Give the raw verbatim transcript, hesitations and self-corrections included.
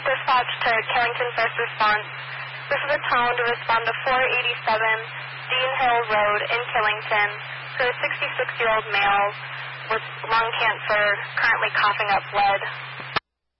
Dispatch to Killington First Response. This is a tone to respond to four eighty-seven Dean Hill Road in Killington for a sixty-six-year-old male with lung cancer, currently coughing up lead.